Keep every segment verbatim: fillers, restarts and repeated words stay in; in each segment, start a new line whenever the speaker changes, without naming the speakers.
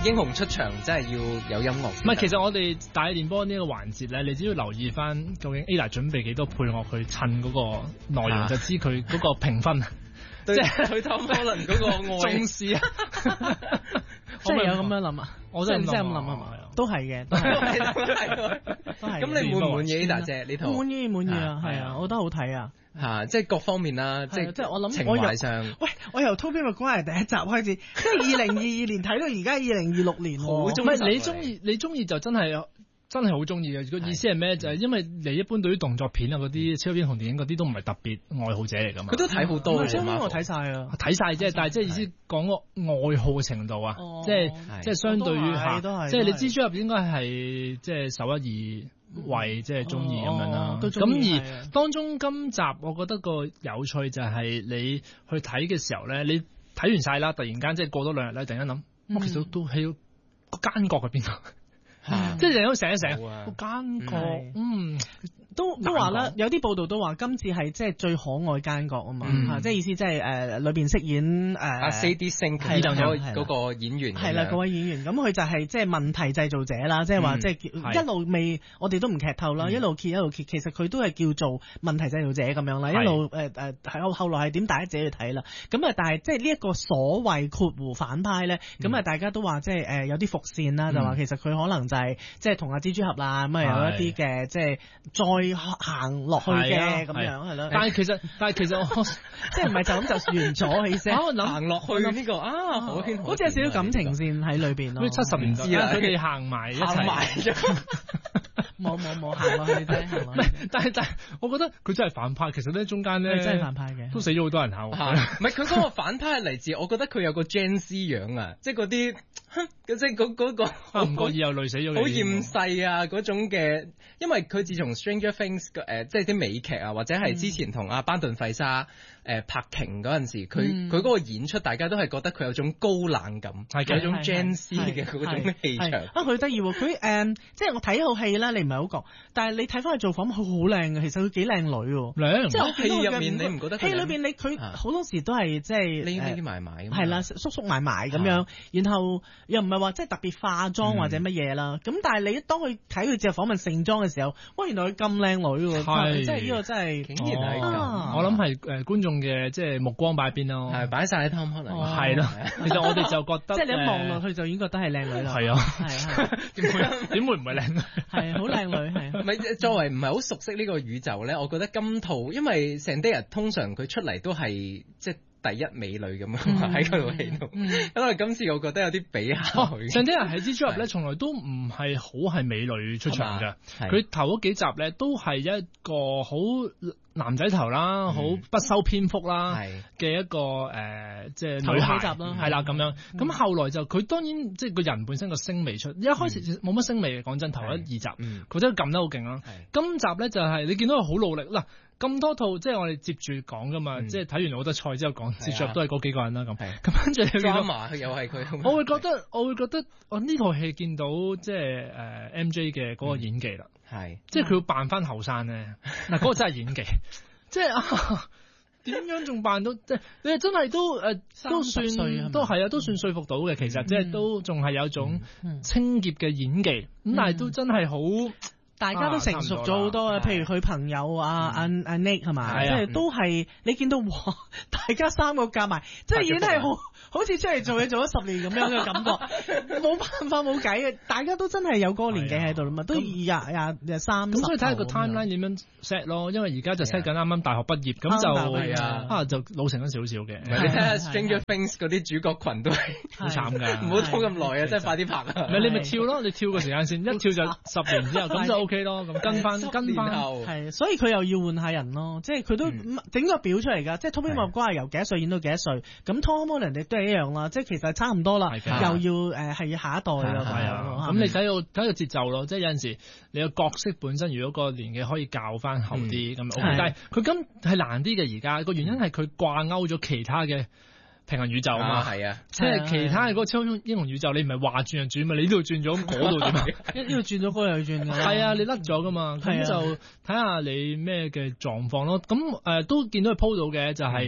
英雄出場真係要有音樂。
唔係，其實我哋大氣電波呢個環節咧，你只要留意翻究竟 Ada 準備幾多配樂去襯嗰個內容，啊、就知佢嗰個評分。即係佢偷可能嗰個愛重視啊！
即係有咁樣諗啊！
我真係
咁諗啊！都係嘅，都係，都係。
咁你滿唔滿意 Ada 姐呢套？
滿意滿意啊！係啊，我覺得好睇啊！
嚇，即係各方面啦，即係
即係我諗
情懷上。
喂，我由 Tobey Maguire 第一集開始，即係二零二二年睇到而家二零二六年，
好中意。你中意你中意就真係。真係好中意嘅，個意思係咩？就係因為你一般對於動作片啊嗰啲超級英雄電影嗰啲都唔係特別愛好者嚟㗎嘛。
佢都睇好多嘅嘛，
我睇晒啊，
睇晒啫。但係即係意思講個愛好嘅程度啊，即係即係相對於嚇，即係你蜘蛛俠應該係即係首一二位即係中意咁樣啦。咁而當中今集我覺得個有趣就係你去睇嘅時候咧，你睇完晒啦，突然間即係過多兩日咧，突然間諗，我其實都喺個奸角入邊度。即係成日都醒一醒，個奸角，嗯，都都話啦，有啲報道都話今次係即係最可愛奸角啊嘛，即係意思即係誒裏邊飾演誒
阿 Sadie Sink 嗰個演員，
係啦嗰位演員，咁佢就係即係問題製造者啦，即係話即係一路未，我哋都唔劇透啦，一路揭一路揭，其實佢都係叫做問題製造者咁樣啦，一路誒誒喺後來係點大家自己去睇啦，咁啊但係即係呢一個所謂括弧反派咧，咁啊大家都話即係誒有啲伏線啦，就話其實佢可能就係即係同阿蜘蛛俠啦，咁啊有一啲嘅即係再行落去嘅咁樣係咯。
但係其實但係其實我
即係唔係就咁就完咗起聲。
行落去呢個啊，好似
有少少感情線喺裏邊咯。
七十年之啦，佢哋行埋一齊。
冇冇冇行落去啫，行落去。
但係但係，我覺得佢真係反派。其實咧中間咧
真係反派嘅，
都死咗好多人下。
唔係佢嗰個反派係嚟自，我覺得佢有個 Gen Z 樣啊，即係嗰啲。即係嗰嗰個
唔覺意又累死咗你，
好厭世啊嗰種嘅，因為佢自從 Stranger Things 嘅誒，即係啲美劇啊，或者係之前同阿班頓費沙誒拍鯨嗰陣時，佢佢嗰個演出，大家都係覺得佢有種高冷感，係有種 Gen Z 嘅嗰種氣場。
啊，佢得意喎！佢誒，即係我睇套戲啦，你唔係好講，但係你睇翻佢做訪，佢好靚嘅，其實佢幾靚女喎。
靚，
即係
戲入面你唔覺得？
戲裏邊你佢好多時都係即係
匿匿埋埋，
係啦，縮縮埋埋咁樣，然後。又唔係話即係特別化妝或者乜嘢啦，咁、嗯、但係你當佢睇佢之後訪問盛裝嘅時候，哇原來佢咁靚女喎，即係呢個真係
竟然係咁。
啊、我諗係誒觀眾嘅即係目光擺邊咯，
係擺晒喺 Tom Holland。
係咯，其實我哋就覺得
即係你一望落去就已經覺得係靚女啦。
係啊，係點會點會唔係靚女？
係好靚女係。
唔係作為唔係好熟悉呢個宇宙咧，我覺得今套因為成啲人通常佢出嚟都係即係。第一美女咁樣喺嗰套戲度，因為今次我覺得有啲比較。
上啲人喺蜘蛛俠咧，從來都唔係好係美女出場㗎。佢頭嗰幾集咧都係一個好男仔頭啦，好不修邊幅啦嘅一個誒，即係女孩集啦，係啦咁樣。咁後來就佢當然即係個人本身個聲味出，一開始冇乜聲味嘅，講真頭一二集，佢真係撳得好勁啦。今集咧就係你見到佢好努力嗱。咁多套即係我哋接住講噶嘛，嗯、即係睇完好多賽之後講，接住都係嗰幾個人啦咁。咁跟住你見到又係佢，我會覺得我會覺得我呢套戲見到即係誒、呃、M J 嘅嗰個演技啦，係、嗯、即係佢要扮翻後生咧，嗱嗰、嗰個真係演技，即係啊點樣仲扮到即係你真係都誒、呃、都算都係啊都算說服到嘅，其實、嗯、即係都仲係有種清潔嘅演技，咁、嗯、但係都真係好。
大家都成熟咗好多啊，譬如佢朋友啊，阿阿 Nick 係嘛，即係都係你見到哇，大家三個夾埋，即係已經係好好似出嚟做嘢做咗十年咁樣嘅感覺，冇辦法冇計嘅，大家都真係有嗰個年紀喺度啦嘛，都廿廿廿三。咁所以睇下個 timeline 點樣 set 咯，因為而家就 set 緊啱啱大學畢業，咁就啊就老成咗少少嘅。
你睇下 Stranger Things 嗰啲主角群都係
好慘㗎，
唔好拖咁耐啊，真係快啲拍啊！
唔係你咪跳咯，你跳個時間線，一跳就十年之後咁就。O K 咯，咁跟翻跟翻
係，所以佢又要換下人咯，即係佢都整個表出嚟㗎，即係 Tobey Maguire由幾多歲演到幾多歲，咁 Tom Holland 哋都係一樣啦，即係其實差唔多啦，又要誒係下一代啦，係啊，咁你睇到睇個節奏咯，即係有陣時你個角色本身如果個年紀可以較翻後啲咁 O K，但係佢今係難啲嘅而家個原因係佢掛鈎咗其他嘅。平行宇宙啊嘛，係啊，即係其他嘅嗰個超英雄宇宙，你唔係話轉就轉嘛，你呢度轉咗，咁嗰度點啊？呢度轉咗，嗰度又轉㗎。
係啊，你甩咗噶嘛，咁就睇下你咩嘅狀況咯。咁誒都見到佢鋪到嘅，就係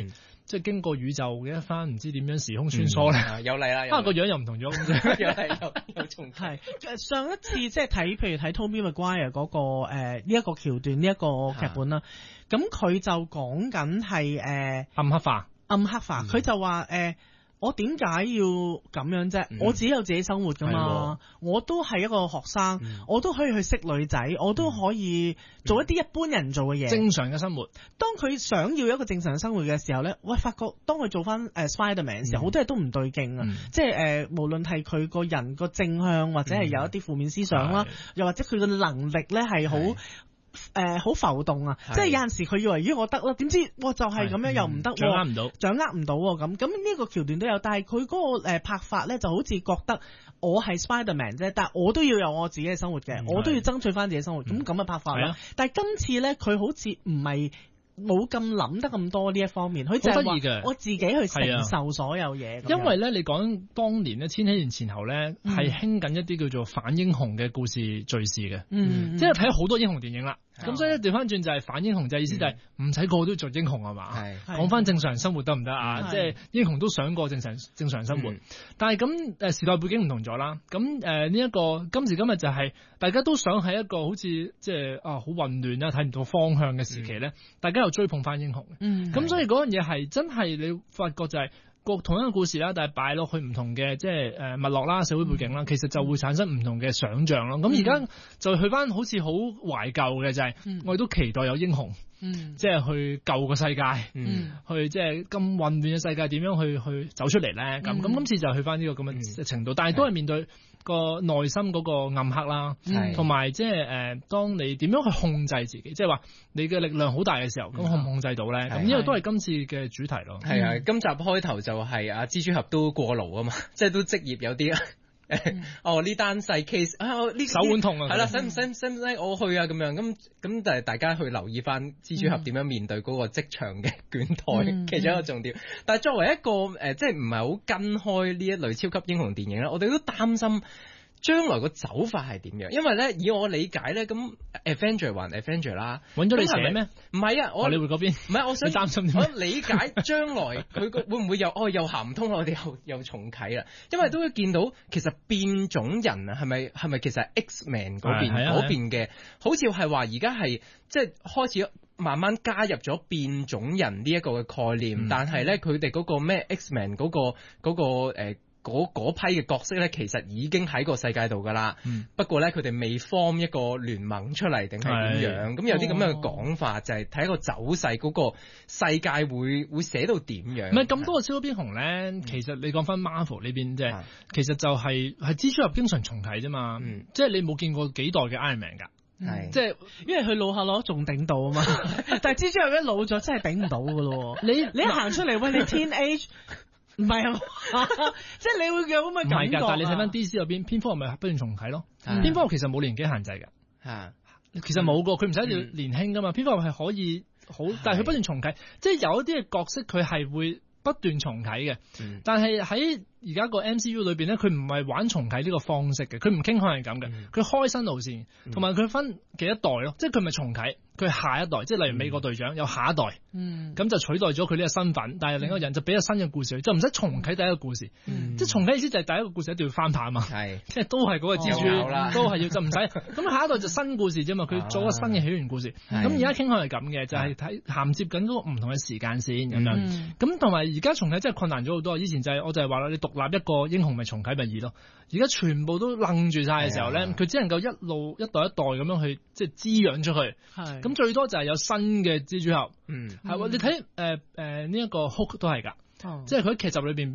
即係經過宇宙嘅一番唔知點樣時空穿梭咧，
又嚟啦，
啊個樣又唔同咗，
又係又又重
係上一次即係睇，譬如睇 Tobey Maguire 嗰個誒呢一個橋段呢一個劇本啦，咁佢就講緊係誒
暗黑化，
暗黑化，佢就話誒。我點解要咁樣啫？嗯、我自己有自己生活噶嘛，我都係一個學生，嗯、我都可以去識女仔，我都可以做一啲一般人做嘅嘢。
正常嘅生活。當
佢想要一個正常嘅生活嘅時候咧，喂，發覺當佢做翻誒 Spiderman 嘅時候，好、嗯、多嘢都唔對勁啊！嗯、即係誒、呃，無論係佢個人個正向，或者係有一啲負面思想啦，嗯、又或者佢嘅能力咧係好。誒好、呃、浮動啊！是即係有陣時佢以為咦我得啦，點知我就係咁樣又唔得，
掌握唔到，
掌握唔到咁。咁呢個橋段都有，但係佢嗰個誒拍法咧就好似覺得我係 Spiderman 啫，但係我都要有我自己嘅生活嘅，嗯、我都要爭取翻自己生活。咁咁嘅拍法啦。嗯、但係今次咧佢好似唔係冇咁諗得咁多呢一方面，佢就係話我自己去承受所有嘢。
因為咧，你講當年咧，千禧年前後咧係興緊一啲叫做反英雄嘅故事敘事嘅，嗯、即係睇好多英雄電影啦。咁、嗯、所以咧調翻轉就係反英雄，就係意思就係唔使個個都做英雄係嘛？講翻正常生活得唔得啊？即係英雄都想過正常正常生活，嗯、但係咁誒時代背景唔同咗啦。咁誒呢一個今時今日就係大家都想喺一個好似即係啊好混亂啊睇唔到方向嘅時期咧，嗯、大家又追捧翻英雄。咁、嗯、所以嗰樣嘢係真係你發覺就係、是。個同一個故事啦，但係擺落去唔同嘅即係誒脈絡啦、社會背景啦，嗯、其實就會產生唔同嘅想像咯。咁而家就去翻好似好懷舊嘅就係、是，嗯、我哋都期待有英雄，嗯、即係去救個世界，嗯、去即係咁混亂嘅世界點樣去去走出嚟咧？咁咁、嗯、今次就去翻呢個咁嘅程度，嗯、但係都係面對個內心嗰個暗黑啦，同埋即係誒，當你點樣去控制自己，即係話你嘅力量好大嘅時候，咁控唔控制到咧？咁呢個都係今次嘅主題咯。係啊，
今集開頭就係阿蜘蛛俠都過勞啊嘛，即係都職業有啲啊。誒，哦呢單細 case 啊，呢
手腕痛啊，
係啦，使唔使使唔使我去啊？咁樣咁咁，但係大家去留意翻蜘蛛俠點樣面對嗰個職場嘅倦怠，嗯、其中一個重點。但係作為一個誒、呃，即係唔係好跟開呢一類超級英雄電影咧，我哋都擔心將來個走法係點樣？因為咧，以我理解咧，咁 Avenger 還 Avenger 啦，
揾咗你寫咩？
唔係啊，我
你會嗰邊
唔係，我想
擔心點？
我理解將來佢個會唔會又哦又行唔通，我哋又又重啟啦。因為都會見到其實變種人啊，係咪係咪其實係 X-Men 嗰邊嗰邊嘅？好似係話而家係即係開始慢慢加入咗變種人呢一個嘅概念，嗯、但係咧佢哋嗰個咩 X-Men 嗰個嗰個誒。嗰嗰批嘅角色咧，其實已經喺個世界度噶啦。嗯、不過咧，佢哋未 form 一個聯盟出嚟，定係點樣？咁是有啲咁樣嘅講法，哦、就係睇一個走勢，嗰、嗰個世界會會寫到點樣？唔係咁
多個超級英雄咧，嗯、其實你講翻 Marvel 呢邊即係，其實就係、係、係蜘蛛俠經常重啟啫嘛。嗯、即係你冇見過幾代嘅 Iron Man 㗎。
係，即係因為佢老下攞仲頂到啊嘛。但係蜘蛛俠一老咗，真係頂唔到㗎咯。你你一行出嚟，喂，你 Teenage。唔係啊，即係你會有咁嘅感覺。
但係你睇翻 D C 入邊，蝙蝠俠咪不斷重啟咯。嗯、蝙蝠俠其實冇年紀限制嘅，嚇、嗯，其實冇個，佢唔使要年輕噶嘛。蝙蝠俠係可以好，但係佢不斷重啟，是即係有一啲嘅角色佢係會不斷重啟嘅。嗯、但係喺而家個 M C U 裏邊咧，佢唔係玩重啟呢個方式嘅，佢唔傾向係咁嘅，佢、嗯、開新路線，同埋佢分幾一代咯，即係佢咪重啟。佢下一代，即係例如美國隊長有下一代，咁、嗯、就取代咗佢呢個身份，但係另一個人就俾咗新嘅故事，就唔使重啟第一個故事。嗯、即係重啟意思就係第一個故事一定要翻拍啊嘛，是即係都係嗰個蜘蛛，哦、都係要就唔使。咁下一代就新故事啫嘛，佢做個新嘅起源故事。咁而家傾向係咁嘅，就係睇銜接緊嗰個唔同嘅時間線咁樣。咁同埋而家重啟真係困難咗好多。以前就係、是、我就係話啦，你獨立一個英雄咪重啟咪易咯。而家全部都愣住晒嘅時候咧，佢只能夠一路一代一代咁樣去即係滋養出去。咁最多就係有新嘅蜘蛛俠，嗯，係喎，你睇誒誒呢一個 Hulk 都係㗎，哦、即係佢喺劇集裏邊。